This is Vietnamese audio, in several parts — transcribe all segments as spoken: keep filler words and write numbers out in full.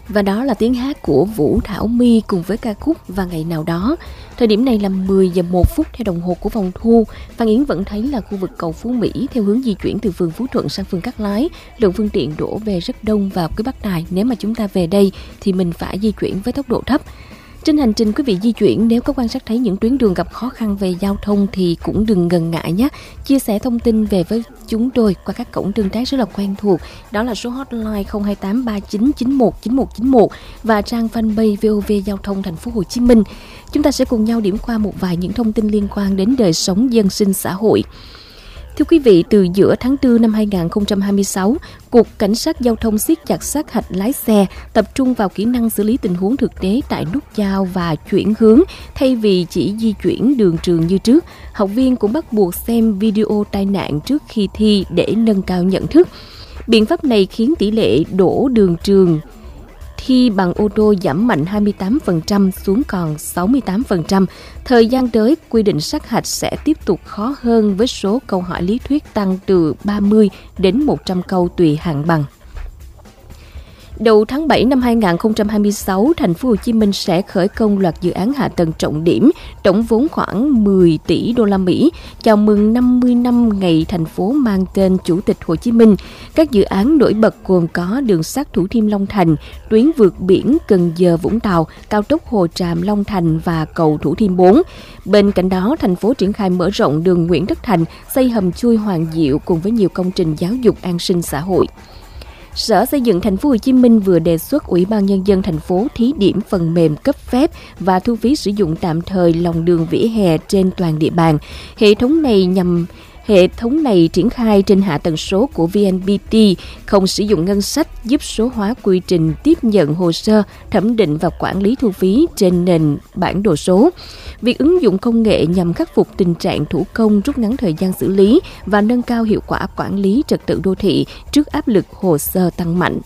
Và đó là tiếng hát của Vũ Thảo My cùng với ca khúc Và Ngày Nào Đó. Thời điểm này là mười giờ một phút theo đồng hồ của phòng thu. Phan Yến vẫn thấy là khu vực cầu Phú Mỹ theo hướng di chuyển từ phường Phú Thuận sang phường Cát Lái, lượng phương tiện đổ về rất đông vào cái Bắc này. Nếu mà chúng ta về đây thì mình phải di chuyển với tốc độ thấp. Trên hành trình quý vị di chuyển, nếu có quan sát thấy những tuyến đường gặp khó khăn về giao thông thì cũng đừng ngần ngại nhé. Chia sẻ thông tin về với chúng tôi qua các cổng tương tác rất là quen thuộc. Đó là số hotline không hai tám ba chín chín một chín một chín một và trang fanpage vê o vê Giao thông Thành phố Hồ Chí Minh. Chúng ta sẽ cùng nhau điểm qua một vài những thông tin liên quan đến đời sống dân sinh xã hội. Thưa quý vị, từ giữa tháng tư năm hai nghìn không trăm hai mươi sáu, Cục Cảnh sát Giao thông siết chặt sát hạch lái xe, tập trung vào kỹ năng xử lý tình huống thực tế tại nút giao và chuyển hướng thay vì chỉ di chuyển đường trường như trước. Học viên cũng bắt buộc xem video tai nạn trước khi thi để nâng cao nhận thức. Biện pháp này khiến tỷ lệ đổ đường trường thi bằng ô tô giảm mạnh hai mươi tám phần trăm xuống còn sáu mươi tám phần trăm. Thời gian tới, quy định sát hạch sẽ tiếp tục khó hơn với số câu hỏi lý thuyết tăng từ ba mươi đến một trăm câu tùy hạng bằng. Đầu tháng bảy năm hai nghìn không trăm hai mươi sáu, Thành phố Hồ Chí Minh sẽ khởi công loạt dự án hạ tầng trọng điểm, tổng vốn khoảng mười tỷ đô la Mỹ, chào mừng năm mươi năm ngày thành phố mang tên Chủ tịch Hồ Chí Minh. Các dự án nổi bật gồm có đường sắt Thủ Thiêm Long Thành, tuyến vượt biển Cần Giờ Vũng Tàu, cao tốc Hồ Tràm Long Thành và cầu Thủ Thiêm bốn. Bên cạnh đó, thành phố triển khai mở rộng đường Nguyễn Tất Thành, xây hầm chui Hoàng Diệu cùng với nhiều công trình giáo dục an sinh xã hội. Sở Xây dựng Thành phố Hồ Chí Minh vừa đề xuất Ủy ban Nhân dân thành phố thí điểm phần mềm cấp phép và thu phí sử dụng tạm thời lòng đường vỉa hè trên toàn địa bàn. Hệ thống này nhằm Hệ thống này triển khai trên hạ tầng số của vê en pê tê, không sử dụng ngân sách, giúp số hóa quy trình tiếp nhận hồ sơ, thẩm định và quản lý thu phí trên nền bản đồ số. Việc ứng dụng công nghệ nhằm khắc phục tình trạng thủ công, rút ngắn thời gian xử lý và nâng cao hiệu quả quản lý trật tự đô thị trước áp lực hồ sơ tăng mạnh.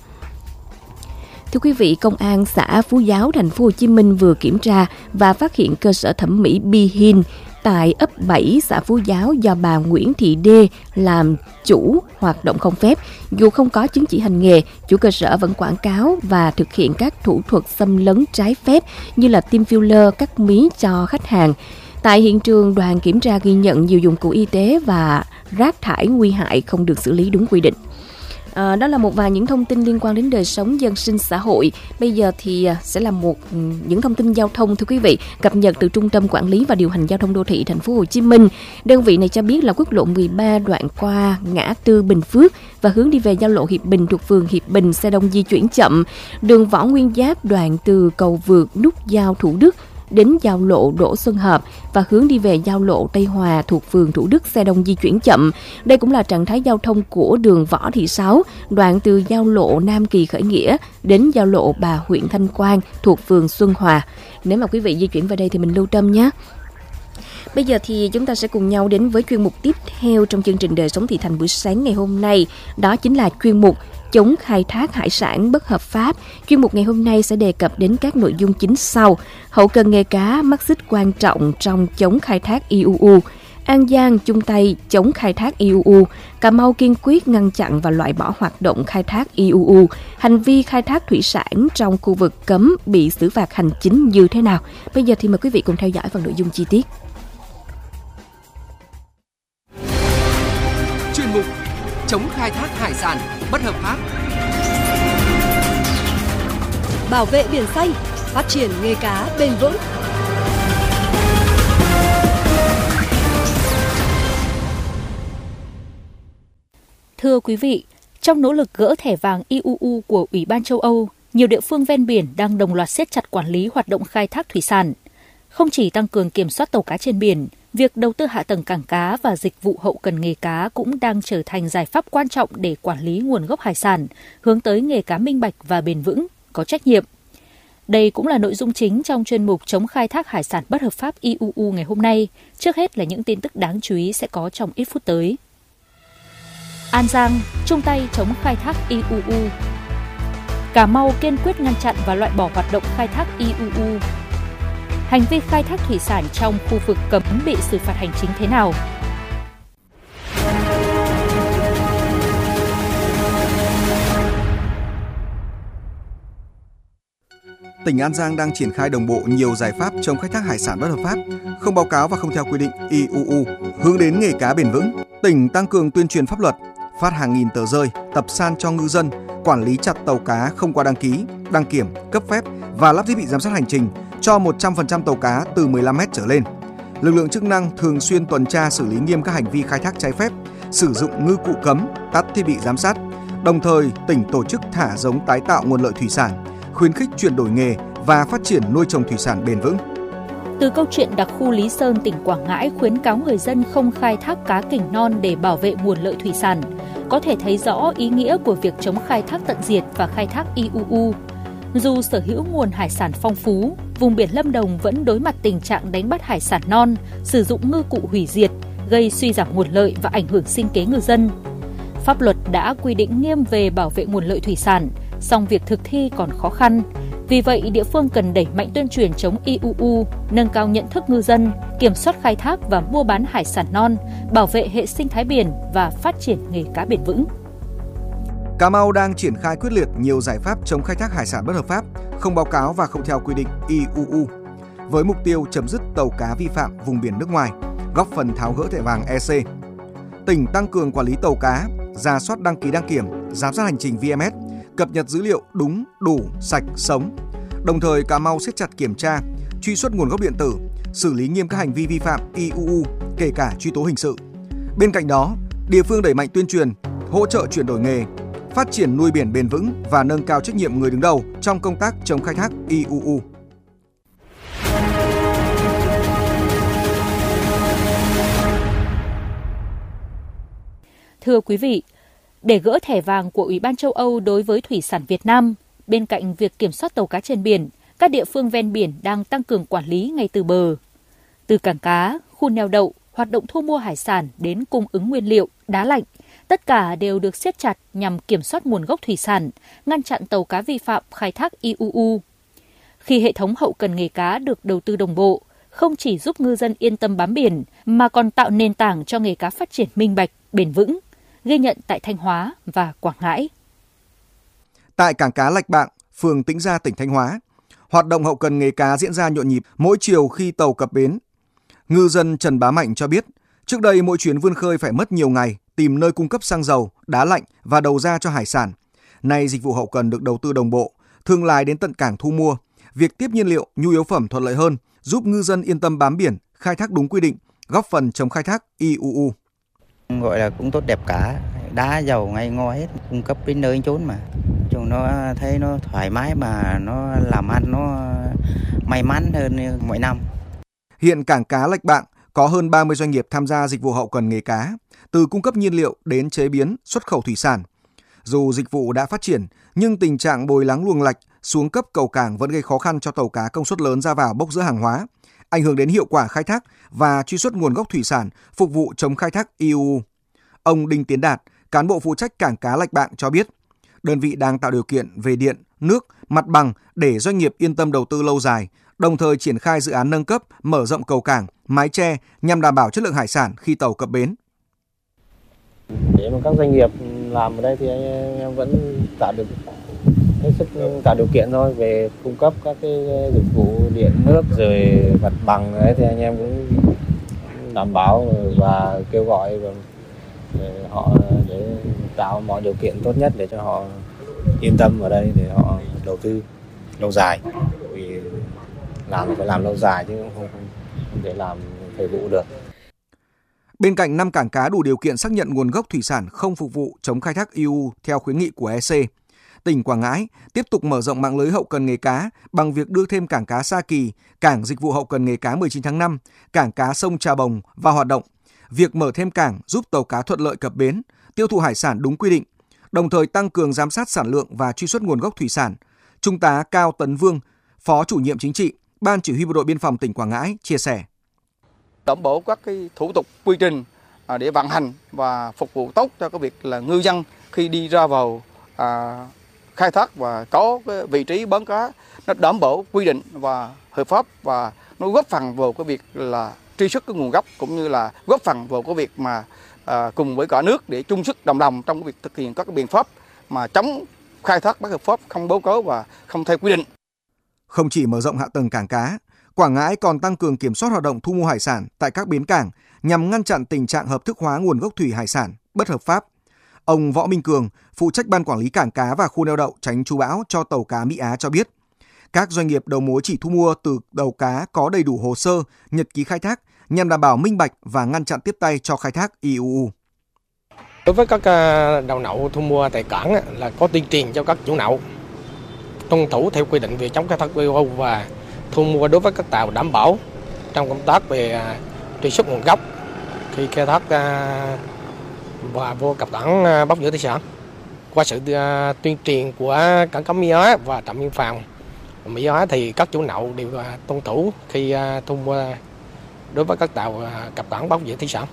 Thưa quý vị, Công an xã Phú Giáo, Thành phố Hồ Chí Minh vừa kiểm tra và phát hiện cơ sở thẩm mỹ Be Hin tại ấp bảy xã Phú Giáo do bà Nguyễn Thị Đê làm chủ hoạt động không phép. Dù không có chứng chỉ hành nghề, chủ cơ sở vẫn quảng cáo và thực hiện các thủ thuật xâm lấn trái phép như là tiêm filler, cắt mí cho khách hàng. Tại hiện trường, đoàn kiểm tra ghi nhận nhiều dụng cụ y tế và rác thải nguy hại không được xử lý đúng quy định. À, đó là một vài những thông tin liên quan đến đời sống dân sinh xã hội. Bây giờ thì sẽ là một những thông tin giao thông thưa quý vị, cập nhật từ Trung tâm Quản lý và Điều hành Giao thông Đô thị Thành phố Hồ Chí Minh. Đơn vị này cho biết là quốc lộ mười ba đoạn qua ngã tư Bình Phước và hướng đi về giao lộ Hiệp Bình thuộc phường Hiệp Bình xe đông di chuyển chậm. Đường Võ Nguyên Giáp đoạn từ cầu vượt nút giao Thủ Đức đến giao lộ Đỗ Xuân Hợp và hướng đi về giao lộ Tây Hòa thuộc phường Thủ Đức xe đông di chuyển chậm. Đây cũng là trạng thái giao thông của đường Võ Thị Sáu, đoạn từ giao lộ Nam Kỳ Khởi Nghĩa đến giao lộ Bà huyện Thanh Quang thuộc phường Xuân Hòa. Nếu mà quý vị di chuyển vào đây thì mình lưu tâm nhé. Bây giờ thì chúng ta sẽ cùng nhau đến với chuyên mục tiếp theo trong chương trình Đời sống thị thành buổi sáng ngày hôm nay. Đó chính là chuyên mục chống khai thác hải sản bất hợp pháp. Chuyên mục ngày hôm nay sẽ đề cập đến các nội dung chính sau: hậu cần nghề cá mắt xích quan trọng trong chống khai thác i u u, An Giang chung tay chống khai thác i u u, Cà Mau kiên quyết ngăn chặn và loại bỏ hoạt động khai thác i u u, hành vi khai thác thủy sản trong khu vực cấm bị xử phạt hành chính như thế nào. Bây giờ thì mời quý vị cùng theo dõi phần nội dung chi tiết. Chuyên mục chống khai thác hải sản bất hợp pháp, bảo vệ biển xanh, phát triển nghề cá bền vững. Thưa quý vị, trong nỗ lực gỡ thẻ vàng i u u của Ủy ban châu Âu, nhiều địa phương ven biển đang đồng loạt siết chặt quản lý hoạt động khai thác thủy sản. Không chỉ tăng cường kiểm soát tàu cá trên biển, việc đầu tư hạ tầng cảng cá và dịch vụ hậu cần nghề cá cũng đang trở thành giải pháp quan trọng để quản lý nguồn gốc hải sản, hướng tới nghề cá minh bạch và bền vững, có trách nhiệm. Đây cũng là nội dung chính trong chuyên mục chống khai thác hải sản bất hợp pháp i u u ngày hôm nay. Trước hết là những tin tức đáng chú ý sẽ có trong ít phút tới. An Giang chung tay chống khai thác i u u. Cà Mau kiên quyết ngăn chặn và loại bỏ hoạt động khai thác i u u. Hành vi khai thác thủy sản trong khu vực cấm bị xử phạt hành chính thế nào? tỉnh An Giang đang triển khai đồng bộ nhiều giải pháp chống khai thác hải sản bất hợp pháp, không báo cáo và không theo quy định I U U, hướng đến nghề cá bền vững. Tỉnh tăng cường tuyên truyền pháp luật, phát hàng nghìn tờ rơi, tập san cho ngư dân, quản lý chặt tàu cá không qua đăng ký, đăng kiểm, cấp phép và lắp thiết bị giám sát hành trình cho một trăm phần trăm tàu cá từ mười lăm mét trở lên. Lực lượng chức năng thường xuyên tuần tra xử lý nghiêm các hành vi khai thác trái phép, sử dụng ngư cụ cấm, tắt thiết bị giám sát. Đồng thời, tỉnh tổ chức thả giống tái tạo nguồn lợi thủy sản, khuyến khích chuyển đổi nghề và phát triển nuôi trồng thủy sản bền vững. Từ câu chuyện đặc khu Lý Sơn, tỉnh Quảng Ngãi khuyến cáo người dân không khai thác cá kình non để bảo vệ nguồn lợi thủy sản, có thể thấy rõ ý nghĩa của việc chống khai thác tận diệt và khai thác I U U. Dù sở hữu nguồn hải sản phong phú, vùng biển Lâm Đồng vẫn đối mặt tình trạng đánh bắt hải sản non, sử dụng ngư cụ hủy diệt, gây suy giảm nguồn lợi và ảnh hưởng sinh kế ngư dân. Pháp luật đã quy định nghiêm về bảo vệ nguồn lợi thủy sản, song việc thực thi còn khó khăn. Vì vậy, địa phương cần đẩy mạnh tuyên truyền chống I U U, nâng cao nhận thức ngư dân, kiểm soát khai thác và mua bán hải sản non, bảo vệ hệ sinh thái biển và phát triển nghề cá bền vững. Cà Mau đang triển khai quyết liệt nhiều giải pháp chống khai thác hải sản bất hợp pháp, không báo cáo và không theo quy định I U U, với mục tiêu chấm dứt tàu cá vi phạm vùng biển nước ngoài, góp phần tháo gỡ thẻ vàng E C. Tỉnh tăng cường quản lý tàu cá, rà soát đăng ký đăng kiểm, giám sát hành trình V M S, cập nhật dữ liệu đúng, đủ, sạch, sống. Đồng thời, Cà Mau siết chặt kiểm tra, truy xuất nguồn gốc điện tử, xử lý nghiêm các hành vi vi phạm I U U, kể cả truy tố hình sự. Bên cạnh đó, địa phương đẩy mạnh tuyên truyền, hỗ trợ chuyển đổi nghề, phát triển nuôi biển bền vững và nâng cao trách nhiệm người đứng đầu trong công tác chống khai thác I U U. Thưa quý vị, để gỡ thẻ vàng của Ủy ban châu Âu đối với thủy sản Việt Nam, bên cạnh việc kiểm soát tàu cá trên biển, các địa phương ven biển đang tăng cường quản lý ngay từ bờ. Từ cảng cá, khu neo đậu, hoạt động thu mua hải sản đến cung ứng nguyên liệu, đá lạnh, tất cả đều được siết chặt nhằm kiểm soát nguồn gốc thủy sản, ngăn chặn tàu cá vi phạm khai thác I U U. Khi hệ thống hậu cần nghề cá được đầu tư đồng bộ, không chỉ giúp ngư dân yên tâm bám biển, mà còn tạo nền tảng cho nghề cá phát triển minh bạch, bền vững, ghi nhận tại Thanh Hóa và Quảng Ngãi. Tại cảng cá Lạch Bạng, phường Tĩnh Gia, tỉnh Thanh Hóa, hoạt động hậu cần nghề cá diễn ra nhộn nhịp mỗi chiều khi tàu cập bến. Ngư dân Trần Bá Mạnh cho biết, trước đây mỗi chuyến vươn khơi phải mất nhiều ngày tìm nơi cung cấp xăng dầu, đá lạnh và đầu ra cho hải sản. Nay dịch vụ hậu cần được đầu tư đồng bộ, thương lái đến tận cảng thu mua. Việc tiếp nhiên liệu, nhu yếu phẩm thuận lợi hơn, giúp ngư dân yên tâm bám biển, khai thác đúng quy định, góp phần chống khai thác I U U. Gọi là cũng tốt đẹp cả, đá dầu ngay ngó hết, cung cấp đến nơi chốn mà. Chúng nó thấy nó thoải mái mà nó làm ăn nó may mắn hơn mọi năm. Hiện cảng cá Lạch Bạng có hơn ba mươi doanh nghiệp tham gia dịch vụ hậu cần nghề cá, từ cung cấp nhiên liệu đến chế biến, xuất khẩu thủy sản. Dù dịch vụ đã phát triển, nhưng tình trạng bồi lắng luồng lạch, xuống cấp cầu cảng vẫn gây khó khăn cho tàu cá công suất lớn ra vào bốc rỡ hàng hóa, ảnh hưởng đến hiệu quả khai thác và truy xuất nguồn gốc thủy sản phục vụ chống khai thác I U U. Ông Đinh Tiến Đạt, cán bộ phụ trách cảng cá Lạch Bạng cho biết, đơn vị đang tạo điều kiện về điện, nước, mặt bằng để doanh nghiệp yên tâm đầu tư lâu dài, đồng thời triển khai dự án nâng cấp, mở rộng cầu cảng, mái che nhằm đảm bảo chất lượng hải sản khi tàu cập bến. Để mà các doanh nghiệp làm ở đây thì anh em vẫn tạo được hết sức tạo điều kiện thôi, về cung cấp các cái dịch vụ điện, nước rồi mặt bằng đấy thì anh em cũng đảm bảo và kêu gọi và để họ để tạo mọi điều kiện tốt nhất để cho họ yên tâm ở đây để họ đầu tư lâu dài, vì làm phải làm lâu dài chứ không, không, không thể làm thời vụ được. Bên cạnh năm cảng cá đủ điều kiện xác nhận nguồn gốc thủy sản không phục vụ chống khai thác I U U theo khuyến nghị của E C, tỉnh Quảng Ngãi tiếp tục mở rộng mạng lưới hậu cần nghề cá bằng việc đưa thêm cảng cá Sa Kỳ, cảng dịch vụ hậu cần nghề cá mười chín tháng năm, cảng cá sông Trà Bồng vào hoạt động. Việc mở thêm cảng giúp tàu cá thuận lợi cập bến, tiêu thụ hải sản đúng quy định, đồng thời tăng cường giám sát sản lượng và truy xuất nguồn gốc thủy sản. Trung tá Cao Tấn Vương, Phó Chủ nhiệm Chính trị, Ban Chỉ huy Bộ đội Biên phòng tỉnh Quảng Ngãi chia sẻ. Đảm bảo các cái thủ tục quy trình để vận hành và phục vụ tốt cho cái việc là ngư dân khi đi ra vào à, khai thác và có cái vị trí bến cá nó đảm bảo quy định và hợp pháp, và nó góp phần vào cái việc là truy xuất cái nguồn gốc, cũng như là góp phần vào cái việc mà à, cùng với cả nước để chung sức đồng lòng trong cái việc thực hiện các cái biện pháp mà chống khai thác bất hợp pháp, không báo cáo và không theo quy định. Không chỉ mở rộng hạ tầng cảng cá, Quảng Ngãi còn tăng cường kiểm soát hoạt động thu mua hải sản tại các bến cảng nhằm ngăn chặn tình trạng hợp thức hóa nguồn gốc thủy hải sản bất hợp pháp. Ông Võ Minh Cường, phụ trách ban quản lý cảng cá và khu neo đậu tránh trú bão cho tàu cá Mỹ Á cho biết, các doanh nghiệp đầu mối chỉ thu mua từ tàu cá có đầy đủ hồ sơ, nhật ký khai thác nhằm đảm bảo minh bạch và ngăn chặn tiếp tay cho khai thác i u u. Đối với các đầu nậu thu mua tại cảng là có tuyên truyền cho các chủ nậu tuân thủ theo quy định về chống khai thác i u u và thu mua đối với các tàu đảm bảo trong công tác về truy xuất nguồn gốc khi khai thác và vô cập cảng bóc giữ thủy sản. Qua sự tuyên truyền của cảng cá Mỹ Á và trạm biên phòng Mỹ Á thì các chủ nậu đều tuân thủ khi thu mua đối với các tàu cập cảng bóc giữ thủy sản.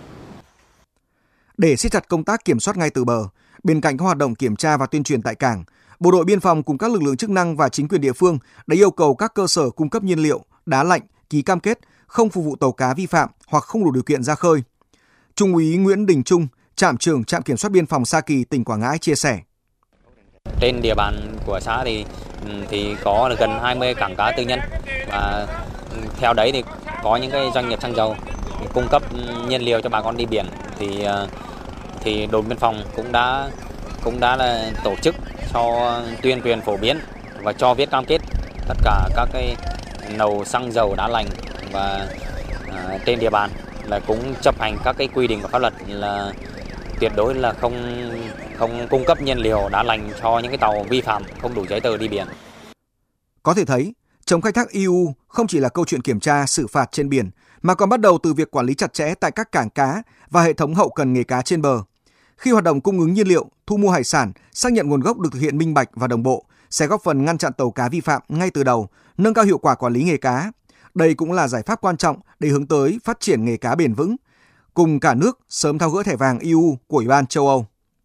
Để siết chặt công tác kiểm soát ngay từ bờ, bên cạnh các hoạt động kiểm tra và tuyên truyền tại cảng, Bộ đội Biên phòng cùng các lực lượng chức năng và chính quyền địa phương đã yêu cầu các cơ sở cung cấp nhiên liệu, đá lạnh ký cam kết không phục vụ tàu cá vi phạm hoặc không đủ điều kiện ra khơi. Trung úy Nguyễn Đình Trung, trạm trưởng trạm kiểm soát biên phòng Sa Kỳ, tỉnh Quảng Ngãi chia sẻ. Trên địa bàn của xã thì thì có gần hai mươi cảng cá tư nhân và theo đấy thì có những cái doanh nghiệp xăng dầu cung cấp nhiên liệu cho bà con đi biển thì thì đồn biên phòng cũng đã cũng đã là tổ chức cho tuyên truyền phổ biến và cho viết cam kết tất cả các cái nầu xăng dầu đá lạnh và à, trên địa bàn là cũng chấp hành các cái quy định của pháp luật là tuyệt đối là không không cung cấp nhiên liệu đá lạnh cho những cái tàu vi phạm không đủ giấy tờ đi biển. Có thể thấy, chống khai thác i u u không chỉ là câu chuyện kiểm tra xử phạt trên biển mà còn bắt đầu từ việc quản lý chặt chẽ tại các cảng cá và hệ thống hậu cần nghề cá trên bờ. Khi hoạt động cung ứng nhiên liệu, thu mua hải sản, xác nhận nguồn gốc được thực hiện minh bạch và đồng bộ, sẽ góp phần ngăn chặn tàu cá vi phạm ngay từ đầu, nâng cao hiệu quả quản lý nghề cá. Đây cũng là giải pháp quan trọng để hướng tới phát triển nghề cá bền vững, cùng cả nước sớm tháo gỡ thẻ vàng i u u của Ủy ban châu Âu.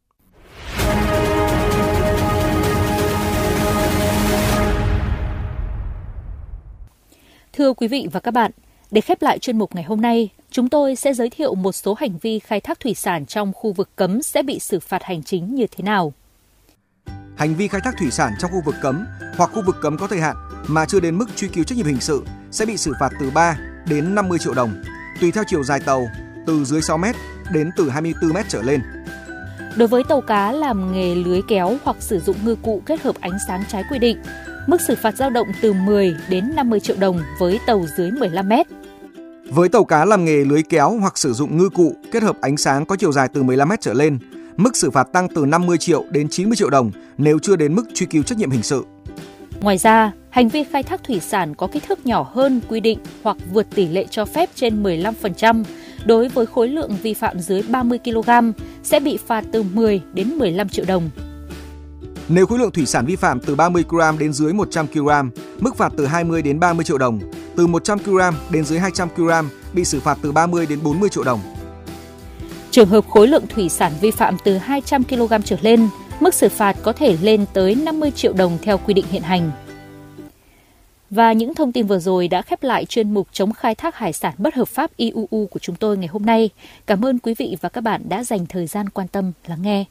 Thưa quý vị và các bạn, để khép lại chuyên mục ngày hôm nay, chúng tôi sẽ giới thiệu một số hành vi khai thác thủy sản trong khu vực cấm sẽ bị xử phạt hành chính như thế nào. Hành vi khai thác thủy sản trong khu vực cấm hoặc khu vực cấm có thời hạn mà chưa đến mức truy cứu trách nhiệm hình sự sẽ bị xử phạt từ ba đến năm mươi triệu đồng, tùy theo chiều dài tàu, từ dưới sáu mét đến từ hai mươi tư mét trở lên. Đối với tàu cá làm nghề lưới kéo hoặc sử dụng ngư cụ kết hợp ánh sáng trái quy định, mức xử phạt dao động từ mười đến năm mươi triệu đồng với tàu dưới mười lăm mét. Với tàu cá làm nghề lưới kéo hoặc sử dụng ngư cụ kết hợp ánh sáng có chiều dài từ mười lăm mét trở lên, mức xử phạt tăng từ năm mươi triệu đến chín mươi triệu đồng nếu chưa đến mức truy cứu trách nhiệm hình sự. Ngoài ra, hành vi khai thác thủy sản có kích thước nhỏ hơn quy định hoặc vượt tỷ lệ cho phép trên mười lăm phần trăm đối với khối lượng vi phạm dưới ba mươi ki lô gam sẽ bị phạt từ mười đến mười lăm triệu đồng. Nếu khối lượng thủy sản vi phạm từ ba mươi ki lô gam đến dưới một trăm ki lô gam, mức phạt từ hai mươi đến ba mươi triệu đồng. Từ một trăm ki lô gam đến dưới hai trăm ki lô gam bị xử phạt từ ba mươi đến bốn mươi triệu đồng. Trường hợp khối lượng thủy sản vi phạm từ hai trăm ki lô gam trở lên, mức xử phạt có thể lên tới năm mươi triệu đồng theo quy định hiện hành. Và những thông tin vừa rồi đã khép lại chuyên mục chống khai thác hải sản bất hợp pháp i u u của chúng tôi ngày hôm nay. Cảm ơn quý vị và các bạn đã dành thời gian quan tâm lắng nghe.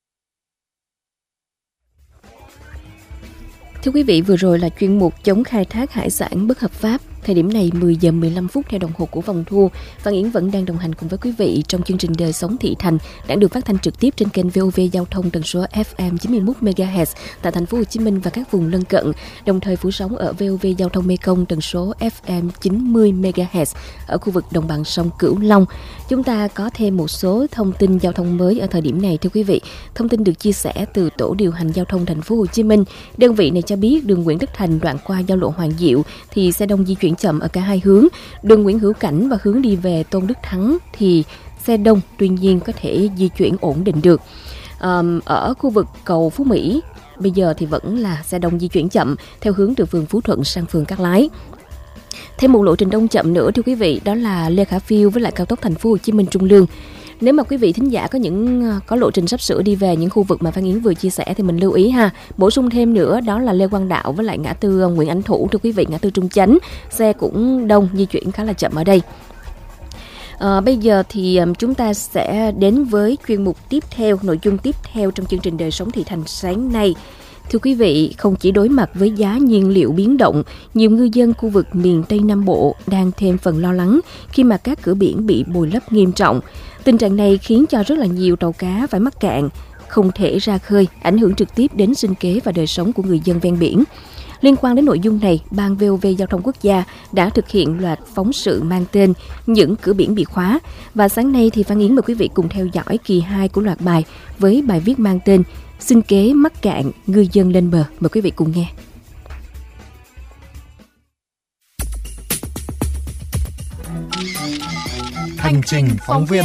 Thưa quý vị, vừa rồi là chuyên mục chống khai thác hải sản bất hợp pháp. Thời điểm này mười giờ mười lăm phút theo đồng hồ của Vòng Thu. Văn Yến vẫn đang đồng hành cùng với quý vị trong chương trình Đời sống thị thành đang được phát thanh trực tiếp trên kênh vê o vê Giao thông tần số ép em chín mươi mốt mê ga héc tại thành phố Hồ Chí Minh và các vùng lân cận, đồng thời phủ sóng ở vê o vê Giao thông Mekong tần số ép em chín mươi mê ga héc ở khu vực đồng bằng sông Cửu Long. Chúng ta có thêm một số thông tin giao thông mới ở thời điểm này thưa quý vị. Thông tin được chia sẻ từ Tổ điều hành giao thông thành phố Hồ Chí Minh. Đơn vị này cho biết đường Nguyễn Tất Thành đoạn qua giao lộ Hoàng Diệu thì xe đông di chuyển chậm ở cả hai hướng. Đường Nguyễn Hữu Cảnh và hướng đi về Tôn Đức Thắng thì xe đông, tuy nhiên có thể di chuyển ổn định được. À, ở khu vực cầu Phú Mỹ bây giờ thì vẫn là xe đông di chuyển chậm theo hướng từ phường Phú Thuận sang phường Cát Lái. Thêm một lộ trình đông chậm nữa thưa quý vị, đó là Lê Khả Phiêu với lại cao tốc thành phố Hồ Chí Minh Trung Lương. Nếu mà quý vị thính giả có những có lộ trình sắp sửa đi về những khu vực mà Phan Yến vừa chia sẻ thì mình lưu ý ha. Bổ sung thêm nữa đó là Lê Quang Đạo với lại ngã tư Nguyễn Ánh Thủ thưa quý vị, ngã tư Trung Chánh, xe cũng đông, di chuyển khá là chậm ở đây. À, bây giờ thì chúng ta sẽ đến với chuyên mục tiếp theo, nội dung tiếp theo trong chương trình Đời sống thị thành sáng nay. Thưa quý vị, không chỉ đối mặt với giá nhiên liệu biến động, nhiều ngư dân khu vực miền Tây Nam Bộ đang thêm phần lo lắng khi mà các cửa biển bị bồi lấp nghiêm trọng. Tình trạng này khiến cho rất là nhiều tàu cá phải mắc cạn, không thể ra khơi, ảnh hưởng trực tiếp đến sinh kế và đời sống của người dân ven biển. Liên quan đến nội dung này, Ban vê o vê Giao thông Quốc gia đã thực hiện loạt phóng sự mang tên Những cửa biển bị khóa. Và sáng nay thì Phan Yến mời quý vị cùng theo dõi kỳ hai của loạt bài với bài viết mang tên Sinh kế mắc cạn, ngư dân lên bờ. Mời quý vị cùng nghe. Hành trình phóng viên.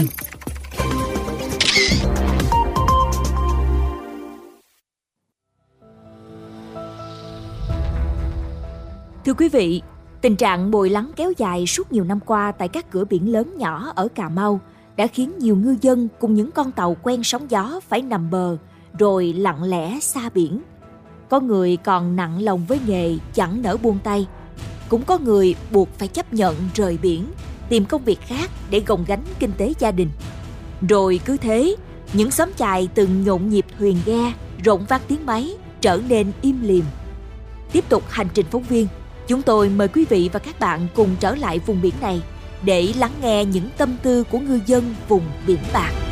Thưa quý vị, tình trạng bồi lắng kéo dài suốt nhiều năm qua tại các cửa biển lớn nhỏ ở Cà Mau đã khiến nhiều ngư dân cùng những con tàu quen sóng gió phải nằm bờ rồi lặng lẽ xa biển. Có người còn nặng lòng với nghề chẳng nỡ buông tay. Cũng có người buộc phải chấp nhận rời biển, tìm công việc khác để gồng gánh kinh tế gia đình. Rồi cứ thế, những xóm chài từng nhộn nhịp thuyền ghe, rộn vang tiếng máy trở nên im lìm. Tiếp tục hành trình phóng viên, chúng tôi mời quý vị và các bạn cùng trở lại vùng biển này để lắng nghe những tâm tư của ngư dân vùng biển bạc.